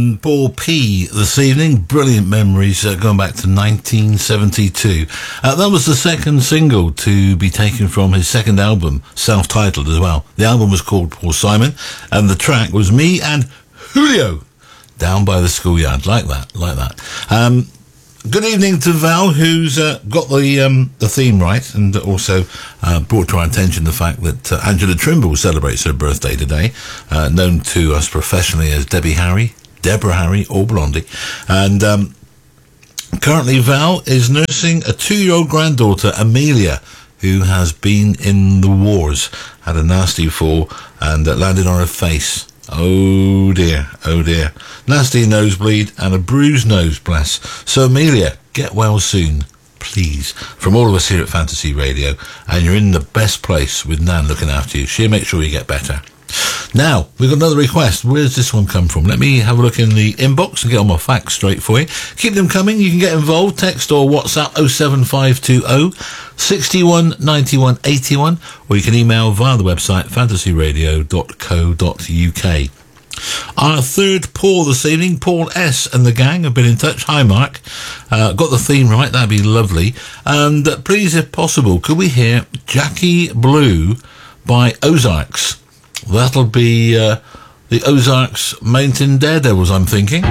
Paul P this evening. Brilliant memories going back to 1972. That was the second single to be taken from his second album, self-titled as well. The album was called Paul Simon, and the track was Me and Julio, Down by the Schoolyard. Like that. Good evening to Val, who's got the theme right, and also brought to our attention the fact that Angela Trimble celebrates her birthday today, known to us professionally as Deborah Harry, or Blondie. And currently Val is nursing a 2-year-old granddaughter, Amelia, who has been in the wars, had a nasty fall, and landed on her face. Oh dear. Nasty nosebleed and a bruised nose, bless. So Amelia, get well soon, please. From all of us here at Fantasy Radio, and you're in the best place with Nan looking after you. She'll make sure you get better. Now, we've got another request. Where's this one come from? Let me have a look in the inbox and get all my facts straight for you. Keep them coming. You can get involved. Text or WhatsApp 07520 61 91 81, or you can email via the website fantasyradio.co.uk. Our third Paul this evening, Paul S. and the gang have been in touch. Hi, Mark. Got the theme right. That'd be lovely. And please, if possible, could we hear Jackie Blue by Ozarks? That'll be the Ozarks Mountain Daredevils, I'm thinking.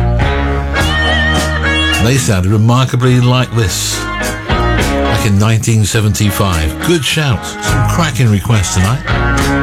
They sounded remarkably like this back in 1975. Good shout. Some cracking requests tonight.